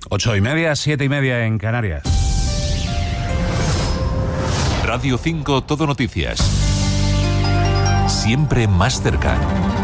8:30, 7:30 en Canarias. Radio 5 Todo Noticias. Siempre más cerca.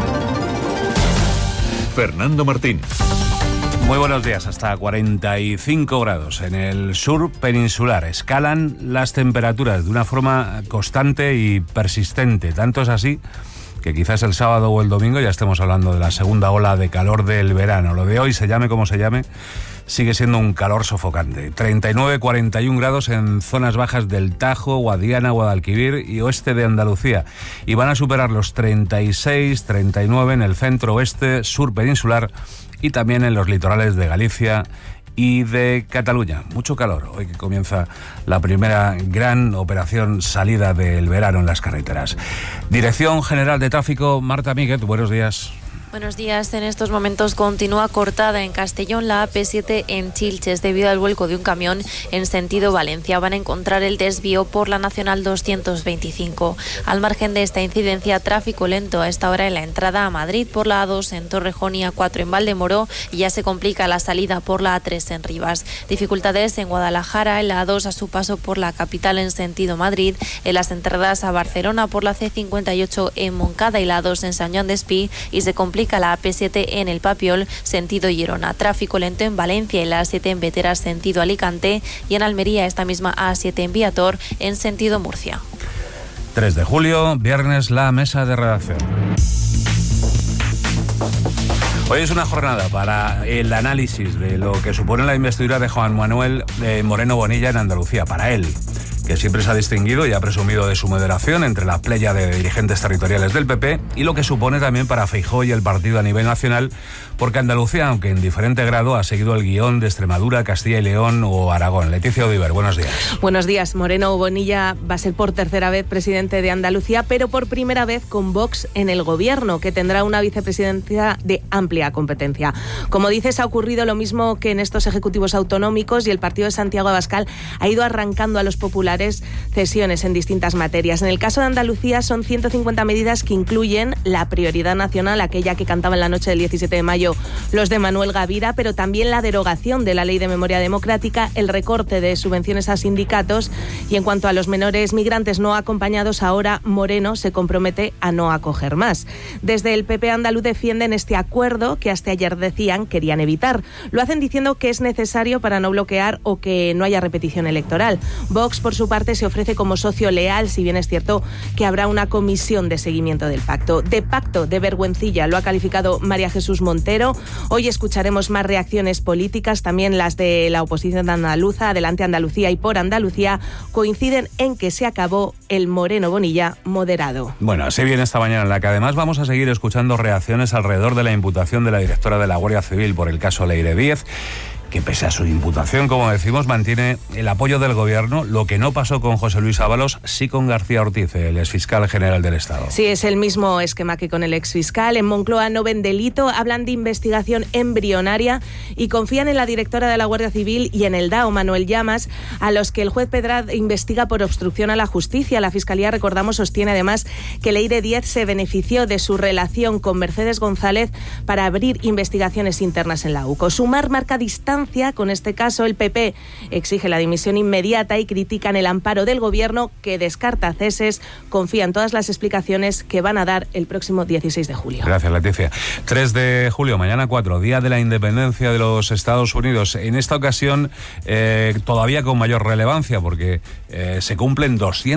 Fernando Martín. Muy buenos días. Hasta 45 grados en el sur peninsular. Escalan las temperaturas de una forma constante y persistente. Tanto es así que quizás el sábado o el domingo ya estemos hablando de la segunda ola de calor del verano. Lo de hoy, se llame como se llame, sigue siendo un calor sofocante. 39, 41 grados en zonas bajas del Tajo, Guadiana, Guadalquivir y oeste de Andalucía. Y van a superar los 36, 39 en el centro oeste, sur peninsular y también en los litorales de Galicia y de Cataluña. Mucho calor hoy que comienza la primera gran operación salida del verano en las carreteras. Dirección General de Tráfico, Marta Míguez, buenos días. Buenos días. En estos momentos continúa cortada en Castellón la AP7 en Chilches debido al vuelco de un camión en sentido Valencia. Van a encontrar el desvío por la Nacional 225. Al margen de esta incidencia, tráfico lento a esta hora en la entrada a Madrid por la A2 en Torrejón y A4 en Valdemoro, y ya se complica la salida por la A3 en Rivas. Dificultades en Guadalajara en la A2 a su paso por la capital en sentido Madrid, en las entradas a Barcelona por la C58 en Moncada y la A2 en San Joan d'Espí, y se complica la AP7 en el Papiol, sentido Girona. Tráfico lento en Valencia y la A7 en Veteras, sentido Alicante, y en Almería esta misma A7 en Viator, en sentido Murcia. 3 de julio, viernes, la mesa de redacción. Hoy es una jornada para el análisis de lo que supone la investidura de Juan Manuel Moreno Bonilla en Andalucía. Para él, que siempre se ha distinguido y ha presumido de su moderación entre la playa de dirigentes territoriales del PP, y lo que supone también para Feijóo y el partido a nivel nacional, porque Andalucía, aunque en diferente grado, ha seguido el guión de Extremadura, Castilla y León o Aragón. Leticia Odiver, buenos días. Buenos días. Moreno Bonilla va a ser por tercera vez presidente de Andalucía, pero por primera vez con Vox en el gobierno, que tendrá una vicepresidencia de amplia competencia. Como dices, ha ocurrido lo mismo que en estos ejecutivos autonómicos, y el partido de Santiago Abascal ha ido arrancando a los populares cesiones en distintas materias. En el caso de Andalucía son 150 medidas que incluyen la prioridad nacional, aquella que cantaba en la noche del 17 de mayo los de Manuel Gavira, pero también la derogación de la Ley de Memoria Democrática, el recorte de subvenciones a sindicatos, y en cuanto a los menores migrantes no acompañados, ahora Moreno se compromete a no acoger más. Desde el PP andaluz defienden este acuerdo que hasta ayer decían querían evitar. Lo hacen diciendo que es necesario para no bloquear o que no haya repetición electoral. Vox, por su parte, se ofrece como socio leal, si bien es cierto que habrá una comisión de seguimiento del pacto. De pacto de vergüencilla lo ha calificado María Jesús Montero. Hoy escucharemos más reacciones políticas, también las de la oposición andaluza. Adelante Andalucía y Por Andalucía coinciden en que se acabó el Moreno Bonilla moderado. Bueno, así viene esta mañana, en la que además vamos a seguir escuchando reacciones alrededor de la imputación de la directora de la Guardia Civil por el caso Leire Díez, que pese a su imputación, como decimos, mantiene el apoyo del gobierno. Lo que no pasó con José Luis Ábalos, sí con García Ortiz, el exfiscal general del Estado. Sí, es el mismo esquema que con el exfiscal. En Moncloa no ven delito, hablan de investigación embrionaria y confían en la directora de la Guardia Civil y en el DAO, Manuel Llamas, a los que el juez Pedrad investiga por obstrucción a la justicia. La Fiscalía, recordamos, sostiene además que Leire Díez se benefició de su relación con Mercedes González para abrir investigaciones internas en la UCO. Sumar marca distancia con este caso. El PP exige la dimisión inmediata y critican el amparo del gobierno, que descarta ceses. Confían todas las explicaciones que van a dar el próximo 16 de julio. Gracias, Leticia. 3 de julio, mañana 4, Día de la Independencia de los Estados Unidos. En esta ocasión todavía con mayor relevancia, porque se cumplen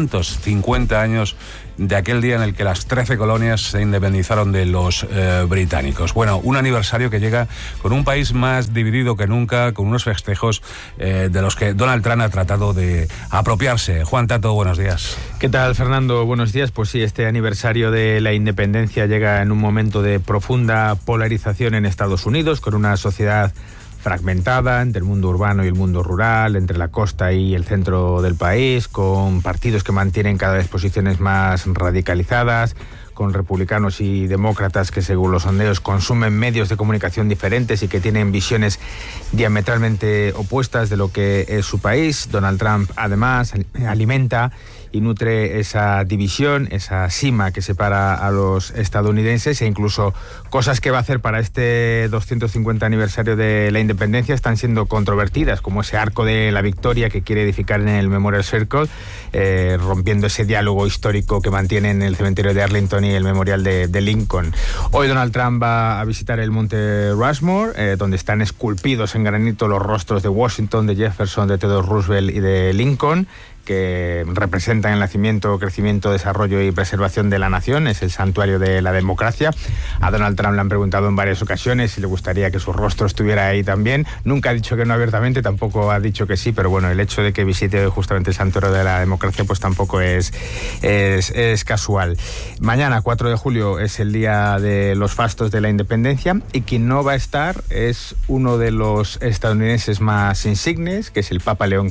250 años de aquel día en el que las 13 colonias se independizaron de los británicos. Bueno, un aniversario que llega con un país más dividido que nunca, con unos festejos de los que Donald Trump ha tratado de apropiarse. Juan Tato, buenos días. ¿Qué tal, Fernando? Buenos días. Pues sí, este aniversario de la independencia llega en un momento de profunda polarización en Estados Unidos, con una sociedad fragmentada entre el mundo urbano y el mundo rural, entre la costa y el centro del país, con partidos que mantienen cada vez posiciones más radicalizadas, con republicanos y demócratas que, según los sondeos, consumen medios de comunicación diferentes y que tienen visiones diametralmente opuestas de lo que es su país. Donald Trump, además, alimenta y nutre esa división, esa sima que separa a los estadounidenses, e incluso cosas que va a hacer para este 250 aniversario de la independencia están siendo controvertidas, como ese arco de la victoria que quiere edificar en el Memorial Circle, rompiendo ese diálogo histórico que mantiene en el cementerio de Arlington y el memorial de Lincoln. Hoy Donald Trump va a visitar el monte Rushmore, donde están esculpidos en granito los rostros de Washington, de Jefferson, de Theodore Roosevelt y de Lincoln, que representan el nacimiento, crecimiento, desarrollo y preservación de la nación. Es el santuario de la democracia. A Donald Trump le han preguntado en varias ocasiones si le gustaría que su rostro estuviera ahí también. Nunca ha dicho que no abiertamente, tampoco ha dicho que sí, pero bueno, el hecho de que visite justamente el santuario de la democracia pues tampoco es casual. Mañana, 4 de julio, es el día de los fastos de la independencia, y quien no va a estar es uno de los estadounidenses más insignes, que es el Papa León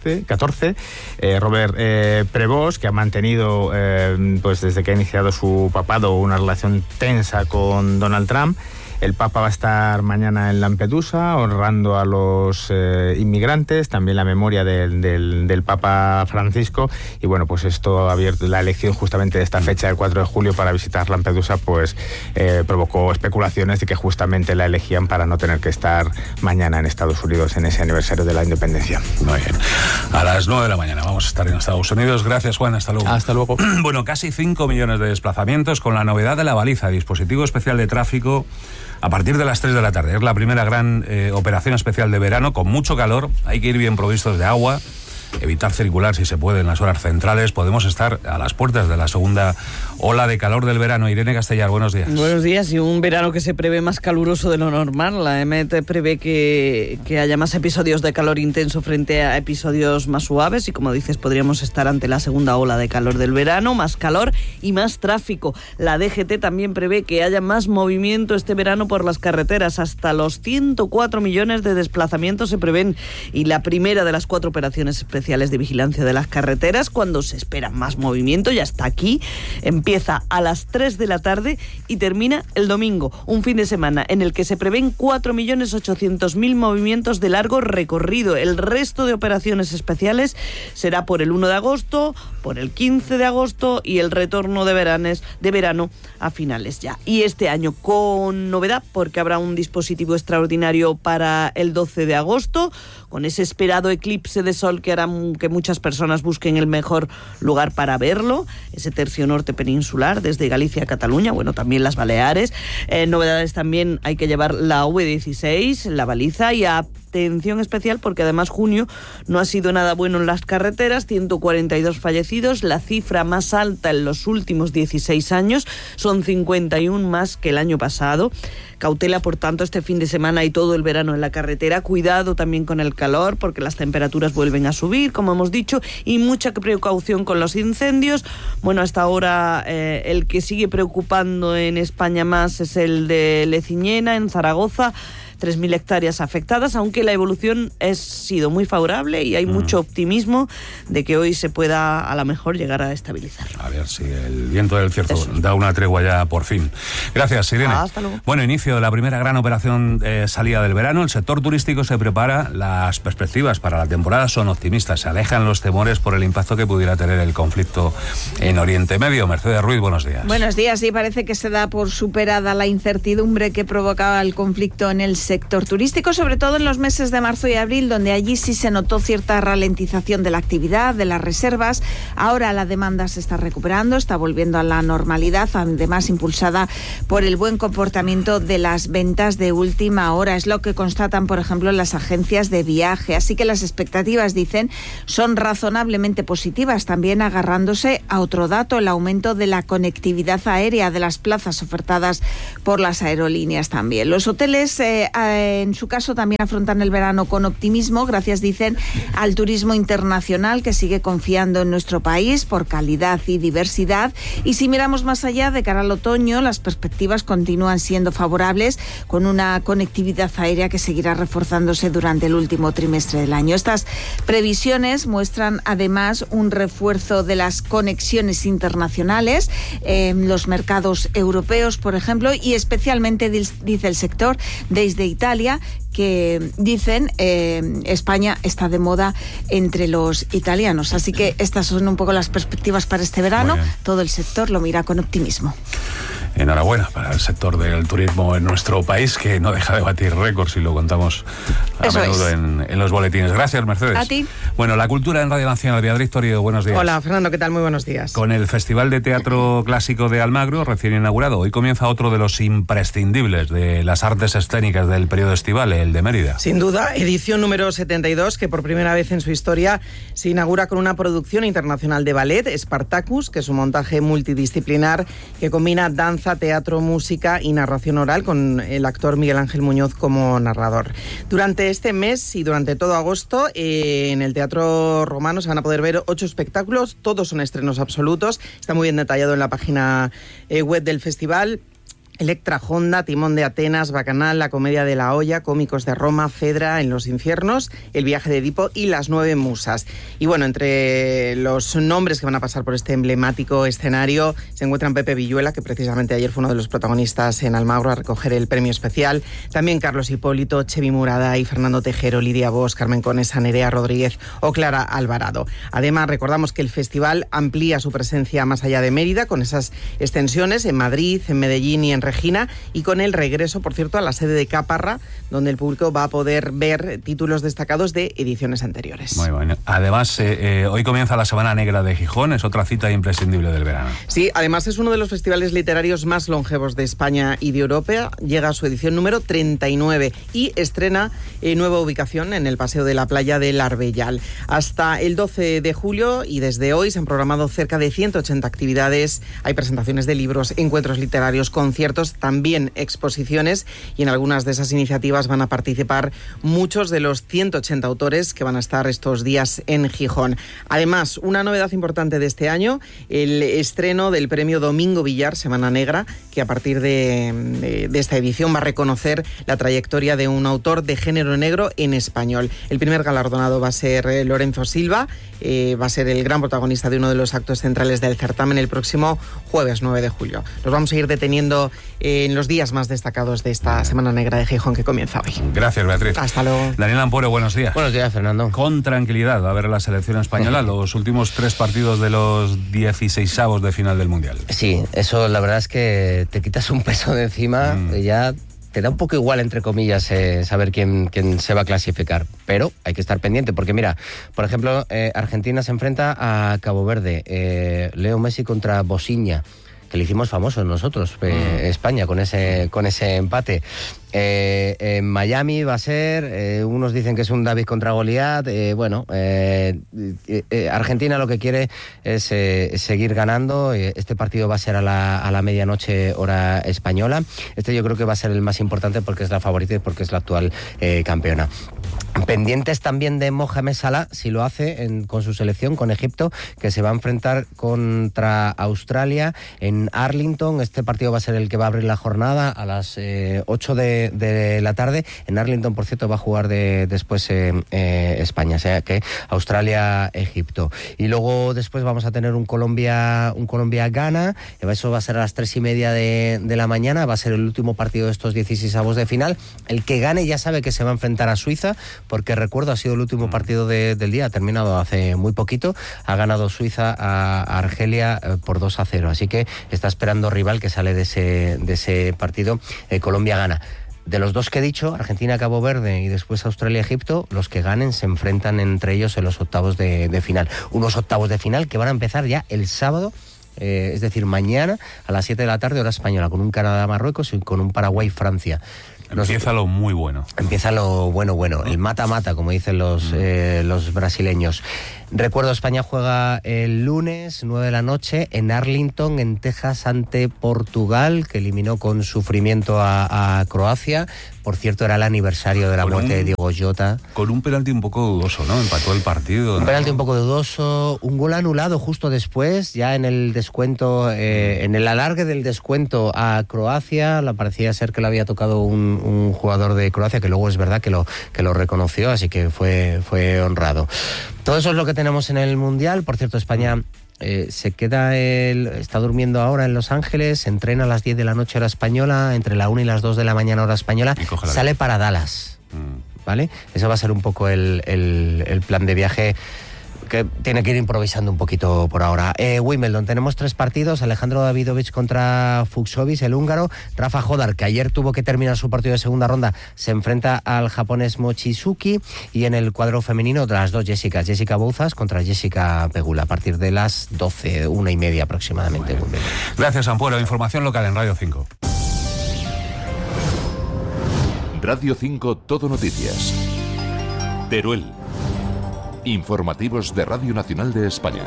XIV, Robert Prevost, que ha mantenido pues desde que ha iniciado su papado una relación tensa con Donald Trump. El Papa va a estar mañana en Lampedusa honrando a los inmigrantes, también la memoria del Papa Francisco, y bueno, pues esto ha abierto la elección justamente de esta fecha del 4 de julio para visitar Lampedusa, pues provocó especulaciones de que justamente la elegían para no tener que estar mañana en Estados Unidos en ese aniversario de la independencia. Muy bien. A las 9 de la mañana vamos a estar en Estados Unidos. Gracias, Juan. Hasta luego. Hasta luego. Bueno, casi 5 millones de desplazamientos con la novedad de la baliza, dispositivo especial de tráfico, a partir de las 3 de la tarde. Es la primera gran operación especial de verano, con mucho calor. Hay que ir bien provistos de agua, evitar circular si se puede en las horas centrales. Podemos estar a las puertas de la segunda ola de calor del verano. Irene Castellar, buenos días. Buenos días, y un verano que se prevé más caluroso de lo normal. La EMET prevé que haya más episodios de calor intenso frente a episodios más suaves, y como dices, podríamos estar ante la segunda ola de calor del verano, más calor y más tráfico. La DGT también prevé que haya más movimiento este verano por las carreteras. Hasta los 104 millones de desplazamientos se prevén, y la primera de las 4 operaciones especiales de vigilancia de las carreteras, cuando se espera más movimiento, ya está aquí. Empieza a las 3 de la tarde y termina el domingo, un fin de semana en el que se prevén 4.800.000 movimientos de largo recorrido. El resto de operaciones especiales será por el 1 de agosto, por el 15 de agosto y el retorno de verano a finales ya. Y este año con novedad, porque habrá un dispositivo extraordinario para el 12 de agosto, con ese esperado eclipse de sol que hará que muchas personas busquen el mejor lugar para verlo, ese tercio norte peninsular desde Galicia a Cataluña, bueno, también las Baleares. Novedades también, hay que llevar la V16, la baliza, y atención especial porque además junio no ha sido nada bueno en las carreteras, 142 fallecidos, la cifra más alta en los últimos 16 años, son 51 más que el año pasado. Cautela, por tanto, este fin de semana y todo el verano en la carretera. Cuidado también con el calor, porque las temperaturas vuelven a subir, como hemos dicho, y mucha precaución con los incendios. Bueno, hasta ahora el que sigue preocupando en España más es el de Leciñena, en Zaragoza. 3.000 hectáreas afectadas, aunque la evolución ha sido muy favorable y hay mucho optimismo de que hoy se pueda a lo mejor llegar a estabilizar. A ver si el viento del cierzo da una tregua ya por fin. Gracias, Irene. Hasta luego. Bueno, inicio de la primera gran operación salida del verano. El sector turístico se prepara. Las perspectivas para la temporada son optimistas. Se alejan los temores por el impacto que pudiera tener el conflicto en Oriente Medio. Mercedes Ruiz, buenos días. Buenos días. Sí, parece que se da por superada la incertidumbre que provocaba el conflicto en el sector turístico, sobre todo en los meses de marzo y abril, donde allí sí se notó cierta ralentización de la actividad, de las reservas. Ahora la demanda se está recuperando, está volviendo a la normalidad, además impulsada por el buen comportamiento de las ventas de última hora. Es lo que constatan, por ejemplo, las agencias de viaje. Así que las expectativas, dicen, son razonablemente positivas, también agarrándose a otro dato, el aumento de la conectividad aérea, de las plazas ofertadas por las aerolíneas también. Los hoteles en su caso también afrontan el verano con optimismo, gracias, dicen, al turismo internacional, que sigue confiando en nuestro país por calidad y diversidad. Y si miramos más allá, de cara al otoño, las perspectivas continúan siendo favorables, con una conectividad aérea que seguirá reforzándose durante el último trimestre del año. Estas previsiones muestran además un refuerzo de las conexiones internacionales, interés en los mercados europeos, por ejemplo, y especialmente, dice el sector, desde Italia, que dicen España está de moda entre los italianos. Así que estas son un poco las perspectivas para este verano. Todo el sector lo mira con optimismo. Enhorabuena para el sector del turismo en nuestro país, que no deja de batir récords y lo contamos a menudo en los boletines. Gracias, Mercedes. A ti. Bueno, la cultura en Radio Nacional. Beatriz Torío, buenos días. Hola, Fernando, ¿qué tal? Muy buenos días. Con el Festival de Teatro Clásico de Almagro, recién inaugurado, hoy comienza otro de los imprescindibles de las artes escénicas del periodo estival, el de Mérida. Sin duda, edición número 72, que por primera vez en su historia se inaugura con una producción internacional de ballet, Spartacus, que es un montaje multidisciplinar que combina danza, teatro, música y narración oral, con el actor Miguel Ángel Muñoz como narrador. Durante este mes y durante todo agosto, en el Teatro Romano se van a poder ver 8 espectáculos, todos son estrenos absolutos, está muy bien detallado en la página web del festival. Electra Honda, Timón de Atenas, Bacanal, La Comedia de la Hoya, Cómicos de Roma, Fedra en los Infiernos, El Viaje de Edipo y Las 9 Musas. Y bueno, entre los nombres que van a pasar por este emblemático escenario se encuentran Pepe Villuela, que precisamente ayer fue uno de los protagonistas en Almagro a recoger el premio especial, también Carlos Hipólito, Chevy Muraday, Fernando Tejero, Lidia Bosch, Carmen Conesa, Nerea Rodríguez o Clara Alvarado. Además, recordamos que el festival amplía su presencia más allá de Mérida, con esas extensiones en Madrid, en Medellín y en Regina, y con el regreso, por cierto, a la sede de Caparra, donde el público va a poder ver títulos destacados de ediciones anteriores. Muy bueno. Además, hoy comienza la Semana Negra de Gijón, es otra cita imprescindible del verano. Sí, además es uno de los festivales literarios más longevos de España y de Europa, llega a su edición número 39 y estrena nueva ubicación en el Paseo de la Playa del Arbellal. Hasta el 12 de julio y desde hoy se han programado cerca de 180 actividades, hay presentaciones de libros, encuentros literarios, conciertos, también exposiciones, y en algunas de esas iniciativas van a participar muchos de los 180 autores que van a estar estos días en Gijón. Además, una novedad importante de este año, el estreno del premio Domingo Villar, Semana Negra, que a partir de esta edición va a reconocer la trayectoria de un autor de género negro en español. El primer galardonado va a ser Lorenzo Silva, va a ser el gran protagonista de uno de los actos centrales del certamen el próximo jueves 9 de julio. Los vamos a ir deteniendo en los días más destacados de esta Semana Negra de Gijón que comienza hoy. Gracias, Beatriz. Hasta luego. Daniel Ampuero, buenos días. Buenos días, Fernando. Con tranquilidad va a ver la selección española los últimos 3 partidos de los 16avos de final del Mundial. Sí, eso la verdad es que te quitas un peso de encima, ya te da un poco igual, entre comillas, saber quién se va a clasificar, pero hay que estar pendiente, porque mira, por ejemplo, Argentina se enfrenta a Cabo Verde, Leo Messi contra Bosnia, que le hicimos famosos nosotros, España, con ese empate. En Miami va a ser, unos dicen que es un David contra Goliat, Argentina lo que quiere es seguir ganando, este partido va a ser a la medianoche hora española, yo creo que va a ser el más importante porque es la favorita y porque es la actual campeona. Pendientes también de Mohamed Salah, si lo hace con su selección, con Egipto, que se va a enfrentar contra Australia en Arlington. Este partido va a ser el que va a abrir la jornada a las 8 de la tarde. En Arlington, por cierto, va a jugar después España, o sea que Australia-Egipto. Y luego después vamos a tener un Colombia-Ghana, eso va a ser a las 3:30 de la mañana, va a ser el último partido de estos 16avos de final. El que gane ya sabe que se va a enfrentar a Suiza, porque recuerdo ha sido el último partido del día, ha terminado hace muy poquito, ha ganado Suiza a Argelia por 2-0, así que está esperando rival que sale de ese partido. Colombia gana. De los dos que he dicho, Argentina, Cabo Verde y después Australia, Egipto, los que ganen se enfrentan entre ellos en los octavos de final. Unos octavos de final que van a empezar ya el sábado, es decir, mañana a las 7 de la tarde, hora española, con un Canadá-Marruecos y con un Paraguay-Francia. Empieza lo muy bueno. Empieza lo bueno, el mata-mata, como dicen los brasileños. Recuerdo, España juega el lunes, 9 de la noche, en Arlington, en Texas, ante Portugal, que eliminó con sufrimiento a Croacia. Por cierto, era el aniversario de la muerte de Diego Jota. Con un penalti un poco dudoso, ¿no? Empató el partido. Un penalti un poco dudoso, un gol anulado justo después, ya en el descuento, en el alargue del descuento a Croacia. Parecía ser que le había tocado un jugador de Croacia, que luego es verdad que lo reconoció, así que fue honrado. Todo eso es lo que tenemos en el Mundial. Por cierto, España está durmiendo ahora en Los Ángeles, entrena a las 10 de la noche hora española, entre la 1 y las 2 de la mañana hora española, sale para Dallas, ¿vale? Eso va a ser un poco el plan de viaje, que tiene que ir improvisando un poquito por ahora. Wimbledon, tenemos 3 partidos: Alejandro Davidovich contra Fucsovics, el húngaro. Rafa Hodar, que ayer tuvo que terminar su partido de segunda ronda, se enfrenta al japonés Mochizuki. Y en el cuadro femenino, las 2 Jessicas, Jessica Bouzas contra Jessica Pegula, a partir de las 12, 1:30 aproximadamente. Bueno. Gracias, Ampuero. Información local en Radio 5. Radio 5 Todo Noticias. Teruel. Informativos de Radio Nacional de España.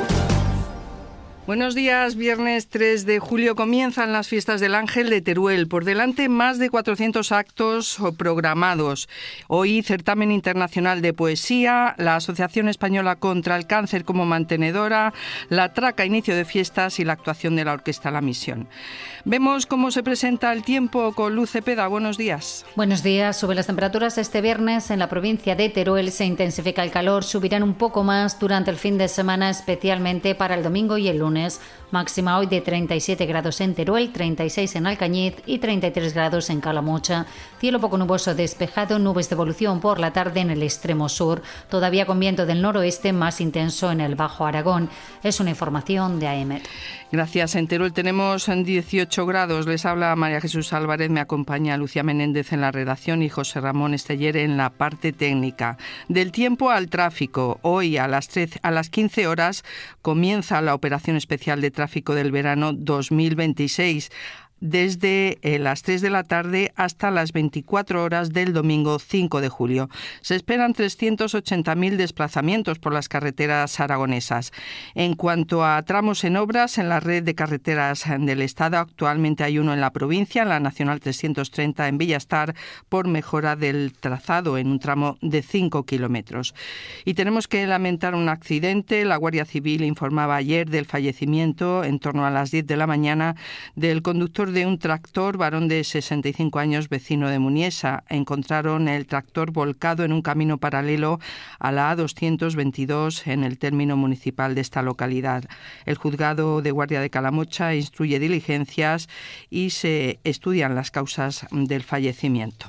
Buenos días, viernes 3 de julio comienzan las fiestas del Ángel de Teruel. Por delante más de 400 actos programados. Hoy certamen internacional de poesía, la Asociación Española contra el Cáncer como mantenedora, la traca inicio de fiestas y la actuación de la Orquesta La Misión. Vemos cómo se presenta el tiempo con Luz Cepeda. Buenos días. Buenos días. Suben las temperaturas este viernes en la provincia de Teruel. Se intensifica el calor, subirán un poco más durante el fin de semana, especialmente para el domingo y el lunes. Máxima hoy de 37 grados en Teruel, 36 en Alcañiz y 33 grados en Calamocha. Cielo poco nuboso despejado, nubes de evolución por la tarde en el extremo sur, todavía con viento del noroeste más intenso en el Bajo Aragón. Es una información de AEMET. Gracias. En Teruel tenemos 18 grados. Les habla María Jesús Álvarez, me acompaña Lucía Menéndez en la redacción y José Ramón Esteller en la parte técnica. Del tiempo al tráfico. Hoy a las 15 horas comienza la operación especial de tráfico del verano 2026. Desde las 3 de la tarde hasta las 24 horas del domingo 5 de julio. Se esperan 380.000 desplazamientos por las carreteras aragonesas. En cuanto a tramos en obras en la red de carreteras del Estado, actualmente hay uno en la provincia, en la Nacional 330 en Villastar, por mejora del trazado en un tramo de 5 kilómetros. Y tenemos que lamentar un accidente. La Guardia Civil informaba ayer del fallecimiento, en torno a las 10 de la mañana, del conductor de un tractor, varón de 65 años, vecino de Muniesa. Encontraron el tractor volcado en un camino paralelo a la A222 en el término municipal de esta localidad. El juzgado de guardia de Calamocha instruye diligencias y se estudian las causas del fallecimiento.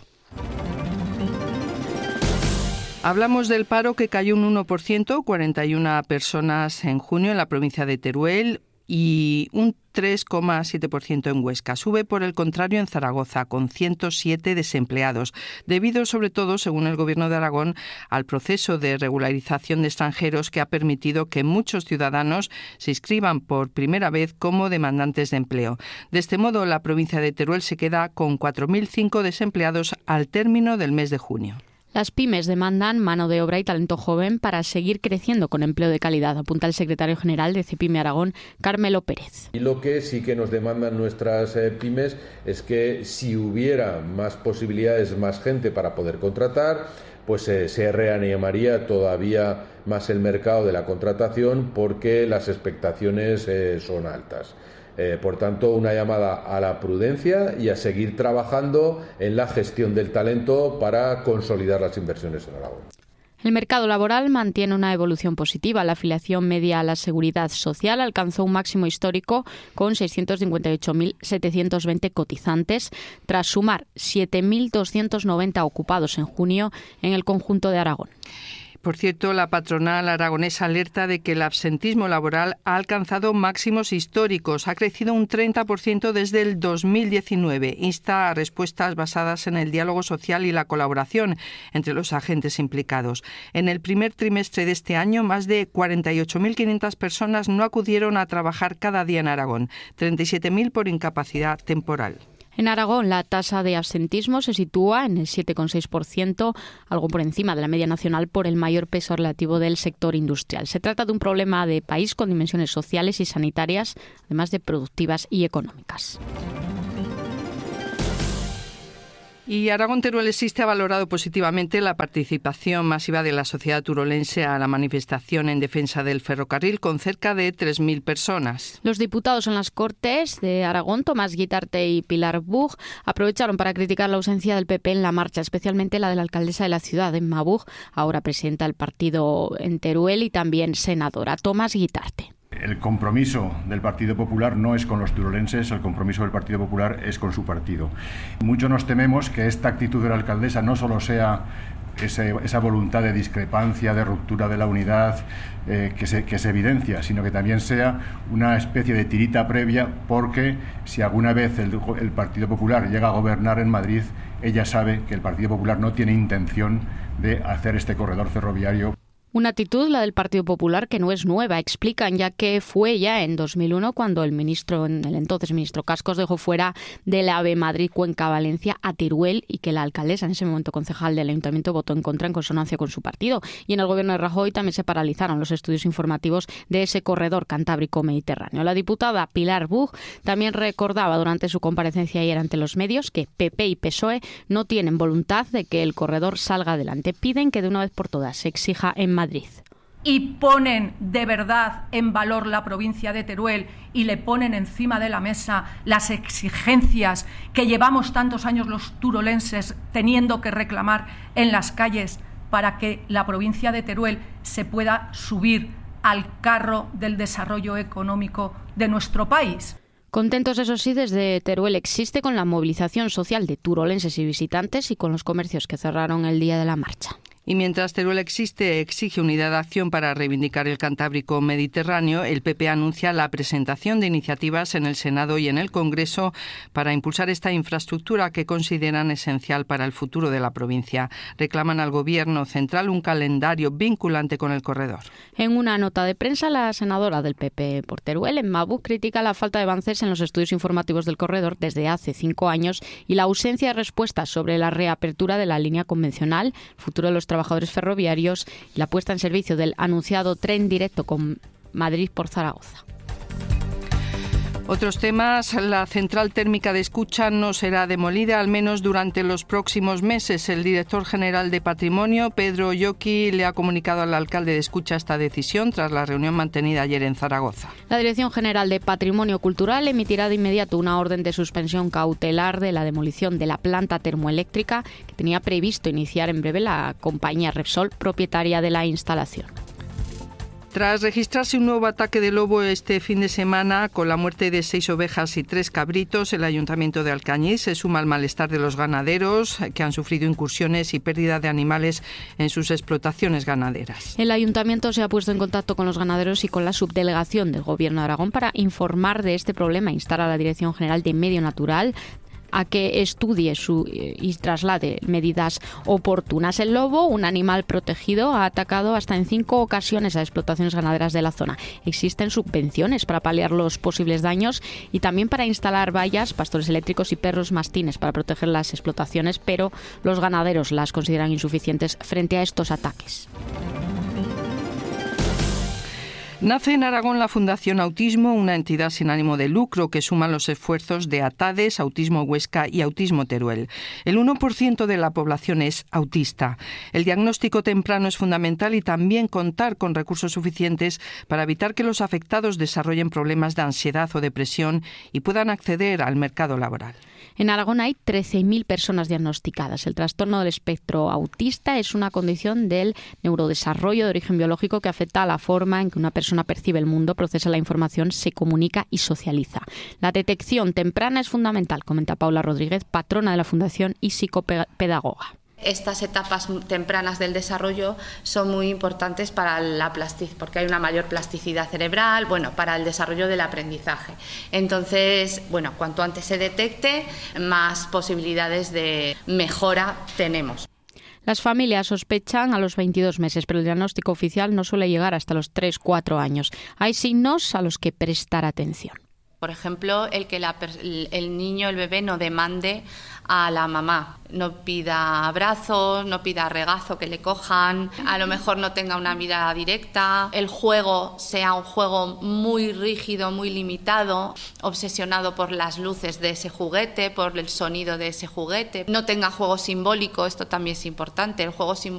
Hablamos del paro, que cayó un 1%, 41 personas en junio en la provincia de Teruel, y un 3,7% en Huesca. Sube, por el contrario, en Zaragoza, con 107 desempleados, debido sobre todo, según el Gobierno de Aragón, al proceso de regularización de extranjeros que ha permitido que muchos ciudadanos se inscriban por primera vez como demandantes de empleo. De este modo, la provincia de Teruel se queda con 4.005 desempleados al término del mes de junio. Las pymes demandan mano de obra y talento joven para seguir creciendo con empleo de calidad, apunta el secretario general de CEPYME Aragón, Carmelo Pérez. Y lo que sí que nos demandan nuestras pymes es que si hubiera más posibilidades, más gente para poder contratar, pues se reanimaría todavía más el mercado de la contratación, porque las expectaciones son altas. Por tanto, una llamada a la prudencia y a seguir trabajando en la gestión del talento para consolidar las inversiones en Aragón. El mercado laboral mantiene una evolución positiva. La afiliación media a la Seguridad Social alcanzó un máximo histórico con 658.720 cotizantes, tras sumar 7.290 ocupados en junio en el conjunto de Aragón. Por cierto, la patronal aragonesa alerta de que el absentismo laboral ha alcanzado máximos históricos. Ha crecido un 30% desde el 2019. Insta a respuestas basadas en el diálogo social y la colaboración entre los agentes implicados. En el primer trimestre de este año, más de 48.500 personas no acudieron a trabajar cada día en Aragón, 37.000 por incapacidad temporal. En Aragón, la tasa de absentismo se sitúa en el 7,6%, algo por encima de la media nacional por el mayor peso relativo del sector industrial. Se trata de un problema de país con dimensiones sociales y sanitarias, además de productivas y económicas. Y Aragón Teruel Existe ha valorado positivamente la participación masiva de la sociedad turolense a la manifestación en defensa del ferrocarril, con cerca de 3.000 personas. Los diputados en las Cortes de Aragón, Tomás Guitarte y Pilar Buch, aprovecharon para criticar la ausencia del PP en la marcha, especialmente la de la alcaldesa de la ciudad, Emma Buch, ahora presidenta del partido en Teruel y también senadora. Tomás Guitarte. El compromiso del Partido Popular no es con los turolenses, el compromiso del Partido Popular es con su partido. Mucho nos tememos que esta actitud de la alcaldesa no solo sea esa voluntad de discrepancia, de ruptura de la unidad que se evidencia, sino que también sea una especie de tirita previa, porque si alguna vez el Partido Popular llega a gobernar en Madrid, ella sabe que el Partido Popular no tiene intención de hacer este corredor ferroviario. Una actitud, la del Partido Popular, que no es nueva, explican, ya que fue ya en 2001 cuando el entonces ministro Cascos dejó fuera del AVE Madrid-Cuenca-Valencia a Teruel, y que la alcaldesa, en ese momento concejal del ayuntamiento, votó en contra en consonancia con su partido. Y en el gobierno de Rajoy también se paralizaron los estudios informativos de ese corredor cantábrico-mediterráneo. La diputada Pilar Buch también recordaba durante su comparecencia ayer ante los medios que PP y PSOE no tienen voluntad de que el corredor salga adelante. Piden que de una vez por todas se exija en Madrid. Y ponen de verdad en valor la provincia de Teruel y le ponen encima de la mesa las exigencias que llevamos tantos años los turolenses teniendo que reclamar en las calles para que la provincia de Teruel se pueda subir al carro del desarrollo económico de nuestro país. Contentos, eso sí, desde Teruel existe con la movilización social de turolenses y visitantes y con los comercios que cerraron el día de la marcha. Y mientras Teruel exige unidad de acción para reivindicar el Cantábrico Mediterráneo, el PP anuncia la presentación de iniciativas en el Senado y en el Congreso para impulsar esta infraestructura que consideran esencial para el futuro de la provincia. Reclaman al Gobierno central un calendario vinculante con el corredor. En una nota de prensa, la senadora del PP por Teruel, Emma Buch, critica la falta de avances en los estudios informativos del corredor desde hace 5 años y la ausencia de respuestas sobre la reapertura de la línea convencional, futuro de los trabajadores ferroviarios y la puesta en servicio del anunciado tren directo con Madrid por Zaragoza. Otros temas, la central térmica de Escucha no será demolida, al menos durante los próximos meses. El director general de Patrimonio, Pedro Lloqui, le ha comunicado al alcalde de Escucha esta decisión tras la reunión mantenida ayer en Zaragoza. La Dirección General de Patrimonio Cultural emitirá de inmediato una orden de suspensión cautelar de la demolición de la planta termoeléctrica que tenía previsto iniciar en breve la compañía Repsol, propietaria de la instalación. Tras registrarse un nuevo ataque de lobo este fin de semana, con la muerte de 6 ovejas y 3 cabritos, el Ayuntamiento de Alcañiz se suma al malestar de los ganaderos que han sufrido incursiones y pérdida de animales en sus explotaciones ganaderas. El Ayuntamiento se ha puesto en contacto con los ganaderos y con la subdelegación del Gobierno de Aragón para informar de este problema e instar a la Dirección General de Medio Natural a que estudie y traslade medidas oportunas. El lobo, un animal protegido, ha atacado hasta en 5 ocasiones a explotaciones ganaderas de la zona. Existen subvenciones para paliar los posibles daños y también para instalar vallas, pastores eléctricos y perros mastines para proteger las explotaciones, pero los ganaderos las consideran insuficientes frente a estos ataques. Nace en Aragón la Fundación Autismo, una entidad sin ánimo de lucro que suma los esfuerzos de ATADES, Autismo Huesca y Autismo Teruel. El 1% de la población es autista. El diagnóstico temprano es fundamental y también contar con recursos suficientes para evitar que los afectados desarrollen problemas de ansiedad o depresión y puedan acceder al mercado laboral. En Aragón hay 13.000 personas diagnosticadas. El trastorno del espectro autista es una condición del neurodesarrollo de origen biológico que afecta a la forma en que una persona percibe el mundo, procesa la información, se comunica y socializa. La detección temprana es fundamental, comenta Paula Rodríguez, patrona de la Fundación y psicopedagoga. Estas etapas tempranas del desarrollo son muy importantes para la plasticidad, porque hay una mayor plasticidad cerebral, para el desarrollo del aprendizaje. Entonces, cuanto antes se detecte, más posibilidades de mejora tenemos. Las familias sospechan a los 22 meses, pero el diagnóstico oficial no suele llegar hasta los 3-4 años. Hay signos a los que prestar atención. Por ejemplo, el que el niño, el bebé, no demande a la mamá, no pida abrazos, no pida regazo, que le cojan, a lo mejor no tenga una mirada directa, el juego sea un juego muy rígido, muy limitado, obsesionado por las luces de ese juguete, por el sonido de ese juguete, no tenga juego simbólico, esto también es importante, el juego simbólico